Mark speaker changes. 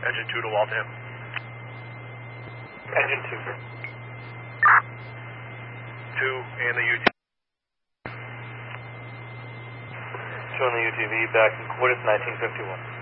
Speaker 1: Engine 2 to Waltham.
Speaker 2: Engine 2.
Speaker 1: 2 and the UTV.
Speaker 2: 2 on the UTV back in quarters 1951.